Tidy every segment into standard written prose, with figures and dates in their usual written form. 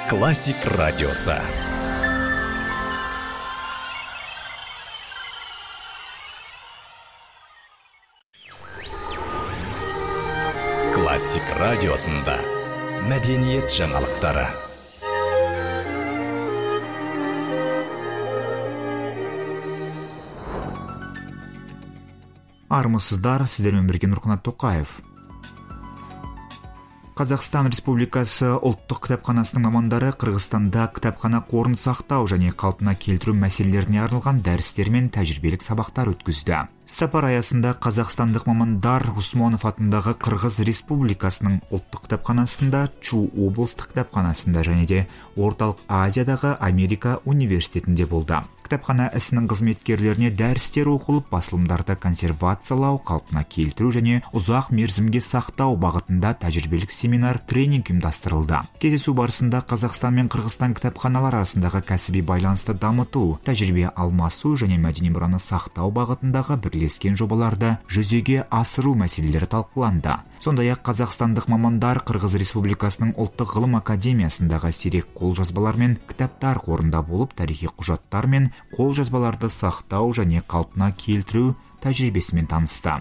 Классик радиосы. Классик радиосында мәдениет жаңалықтары. Армысыздар, сіздермен бірге Нұрқанат Тоқаев. Қазақстан Республикасы ұлттық кітапханасының мамандары Қырғызстанда кітапхана қорын сақтау және қалпына келтіру мәселелеріне арналған дәрістер мен тәжірибелік сабақтар өткізді. Сапар аясында қазақстандық мамандар Усмонов атындағы Қырғыз Республикасының ұлттық кітапханасында, Чу облыстық кітапханасында және де Орталық Азиядағы Америка университетінде болды. Кітапхана ісінің қызметкерлеріне дәрістер оқылып, басылымдарды консервациялау, қалпына келтіру және ұзақ мерзімге сақтау бағытында тәжірибелік семинар тренинг ұйымдастырылды. Кездесу барысында Қазақстан мен Қырғызстан кітапханалар арасындағы кәсіби байланысты дамыту, тәжірибе алмасу және мәдени мұраны сақтау бағытындағы бірлескен жобаларды жүзеге асыру мәселелері талқыланды. Сондай-ақ қазақстандық мамандар Қырғыз Республикасының ұлттық ғылым академиясындағы сирек қолжазбалар мен кітаптар қорында болып, тарихи құжаттар мен қолжазбаларды сақтау және қалпына келтіру тәжірибесімен танысты.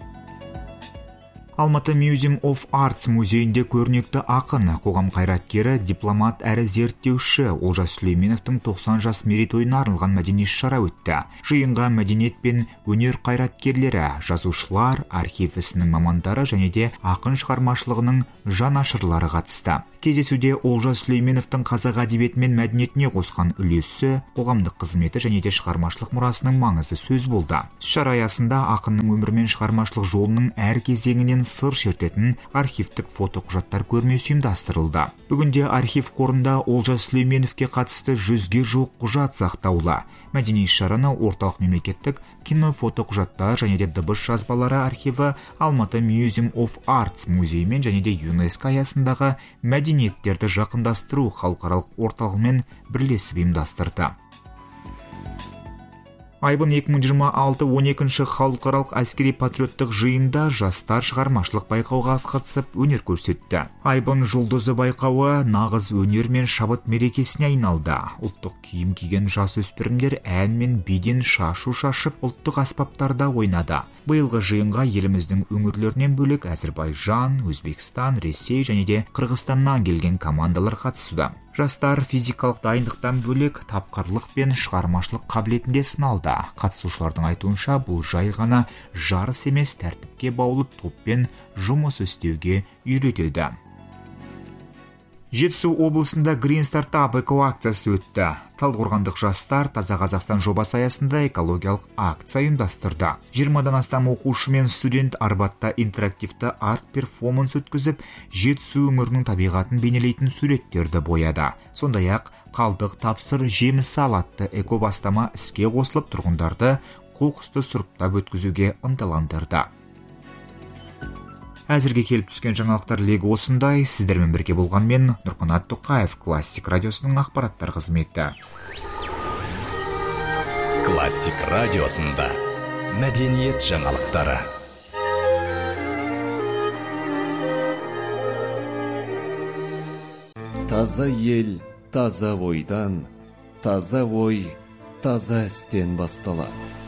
Алматы Museum of Arts музейінде көрнекті ақын, қоғам қайраткері, дипломат әрі зерттеуші Олжас Сүлейменовтің 90 жас мерейтойына арналған мәдени шара өтті. Жиынға мәдениет пен өнер қайраткерлері, жазушылар, архив ісінің мамандары және де ақын шығармашылығының жанашырлары қатысты. Кездесуде Олжас Сүлейменовтің қазақ әдебиеті мен мәдениетіне қосқан үлесі, қоғамдық қызметі және де шығармашылық мұрасының маңызы сөз болды. Шара аясында ақынның өмірі мен шығармашылық жолының әр кезеңінен сыр шертетін архивтік фотоқұжаттар көрмесі ұйымдастырылды. Бүгінде архив қорында Олжас Сүлейменовке қатысты 100-ге жуық құжат сақтаулы. Мәдени шараны орталық мемлекеттік кино фотоқұжаттар және де дыбыс жазбалары архиві Алматы Museum of Arts музейімен және де ЮНЕСКО аясындағы мәдениеттерді жақындастыру халықаралық орталығымен бірлесіп ұйымдастырды. Айбын 2026 12-ші халықаралық әскери патриоттық жиында жастар шығармашылық байқауға қатысып өнер көрсетті. Айбын жұлдызы байқауы нағыз өнер мен шабыт мерекесіне айналды. Ұлттық киім киген жасөспірімдер ән мен биден шашу шашып, ұлттық аспаптарда ойнады. Биылғы жиынға еліміздің өңірлерінен бөлек Әзербайжан, Өзбекстан, Ресей және де Қырғызстаннан келген командалар қатысуда. Жастар физикалық дайындықтан бөлек тапқырлық пен шығармашылық қабілетінде сыналды. Қатысушылардың айтуынша бұл жай ғана жарыс емес, тәртіпке баулып топпен жұмыс істеуге үйретеді. Жетісу облысында Green Startup эко акциясы өтті. Талдықорғандық жастар Таза Қазақстан жобасы аясында экологиялық акция ұйымдастырды. 20-дан астам оқушы мен студент Арбатта интерактивті арт-перформанс өткізіп, Жетісу өңірінің табиғатын бейнелейтін суреттерді бояды. Сондай-ақ қалдық тапсыр жеміс атты эко бастама іске қосылып, тұрғындарды қоқысты сұрыптап өткізуге ынталандырды. Әзірге келіп түскен жаңалықтар легі осындай. Сіздермен бірге болған мен, Нұрқанат Тоқаев, Классик радиосының ақпараттар қызметі. Классик радиосында мәдениет жаңалықтары. Таза ел, таза ойдан, таза ой, таза істен басталады.